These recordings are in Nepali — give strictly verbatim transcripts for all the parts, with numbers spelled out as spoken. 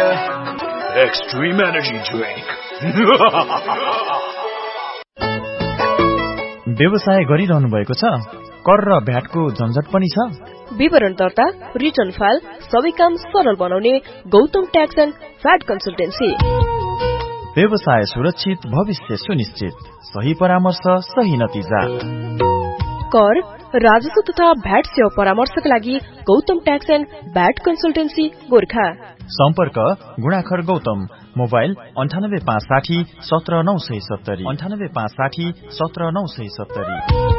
Extreme energy drink. व्यवसाय गरिरहनु भएको छ, कर र भ्याटको झन्झट पनि छ। विवरण दर्ता, रिटर्न फाइल सबै काम सरल बनाउने Gautam tax and VAT consultancy. व्यवसाय सुरक्षित, भविष्य सुनिश्चित, सही परामर्श, सही नतिजा। कर, राजस्व तथा भ्याट सेवा परामर्शका लागि Gautam tax and VAT consultancy Gorkha. सम्पर्क गुणाखर गौतम, मोबाइल अन्ठानब्बे पाँच साठी सत्र नौ सय सत्तरी अन्ठानब्बे पाँच साठी सत्र नौ सय सत्तरी।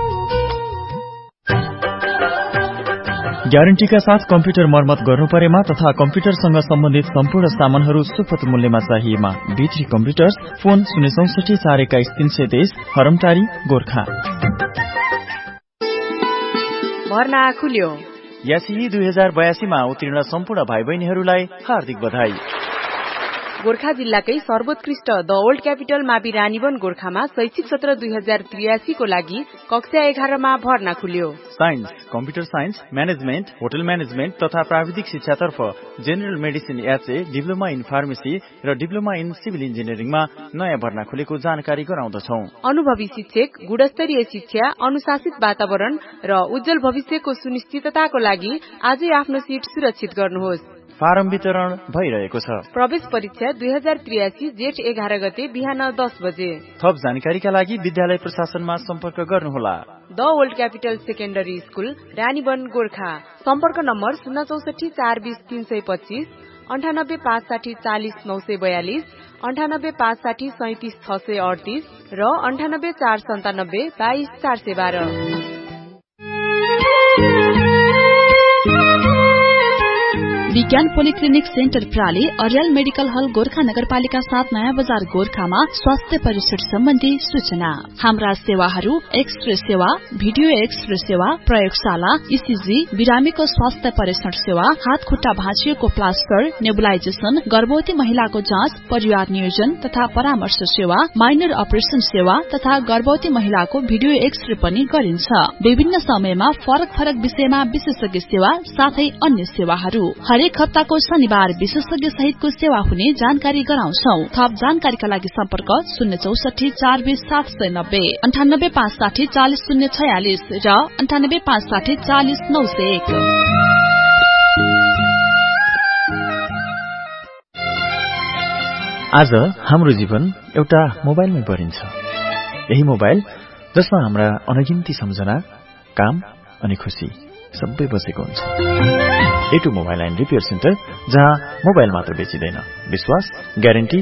ग्यारेन्टीका साथ कम्प्युटर मर्मत गर्नु परेमा तथा कम्प्युटरसँग सम्बन्धित सम्पूर्ण सामानहरू सुपथ मूल्यमा चाहिएमा बिथ्री कम्प्युटर्स, फोन शून्य चौसठी चार एक्काइस तीन सय तेइस, हरमटारी गोर्खा। भर्ना खुल्यो। यासी दुई हजार बयासीमा उत्तीर्ण सम्पूर्ण भाइ बहिनीहरूलाई हार्दिक बधाई। गोर्खा जिल्लाकै सर्वोत्कृष्ट द ओल्ड क्यापिटल मावि रानीवन गोर्खामा शैक्षिक सत्र दुई हजार त्रियासी को लागि कक्षा एघारमा भर्ना खुल्यो। Science, computer science, management, hotel management तथा प्राविधिक शिक्षातर्फ general medicine HA, diploma in pharmacy र डिप्लोमा इन सिभिल इन्जिनियरिङमा नयाँ भर्ना खुलेको जानकारी गराउँदछौ। अनुभवी शिक्षक, गुणस्तरीय शिक्षा, अनुशासित वातावरण र उज्जवल भविष्यको सुनिश्चितताको लागि आजै आफ्नो सीट सुरक्षित गर्नुहोस्। फारम वितरण भइरहेको छ। प्रवेश परीक्षा दुई हजार त्रियासी जेठ एघार गते बिहान दस बजे। थप जानकारीका लागि विद्यालय प्रशासनमा सम्पर्क गर्नुहोला। The old capital secondary school, Ranivan Gorkha. सम्पर्क नम्बर शून्य चौसठी चार बीस तीन सय पच्चीस, अन्ठानब्बे पाँच साठी चालिस नौ सय बयालिस, अन्ठानब्बे पाँच साठी सैतिस छ सय अडतिस र अन्ठानब्बे चार सन्तानब्बे बाइस चार सय बाह्र। विज्ञान पोलिक्लिनिक सेन्टर प्राली, अर्याल मेडिकल हल गोर्खा नगरपालिका साथ नयाँ बजार गोर्खामा स्वास्थ्य परीक्षण सम्बन्धी सूचना। हाम्रा सेवाहरू एक्सरे सेवा, भिडियो एक्सरे सेवा, प्रयोगशाला, इसिजी, बिरामीको स्वास्थ्य परीक्षण सेवा, हात खुट्टा भाँचिएको प्लास्टर, नेबुलाइजेसन, गर्भवती महिलाको जाँच, परिवार नियोजन तथा परामर्श सेवा, माइनर अपरेशन सेवा तथा गर्भवती महिलाको भिडियो एक्सरे पनि गरिन्छ। विभिन्न समयमा फरक फरक विषयमा विशेषज्ञ सेवा साथै अन्य सेवाहरू। हरेक हप्ताको शनिबार विशेषज्ञ सहितको सेवा हुने जानकारी गराउँछौ। थप जानकारीका लागि सम्पर्क शून्य चौसठी चार बीस सात सय नब्बे, अन्ठानब्बे पाँच साठी चालिस शून्य छयालिस र अन्ठानब्बे पाँच साठी चालिस नौ सय एक। आज हाम्रो जीवन एउटा मोबाइलमै परिन्छ। यही मोबाइल जसमा हाम्रा अनगिन्ती सम्झना, काम अनि खुशी सबै बसेको हुन्छ। ए two mobile and repair centre, जहाँ मोबाइल मात्र बेचिँदैन, विश्वास, ग्यारेन्टी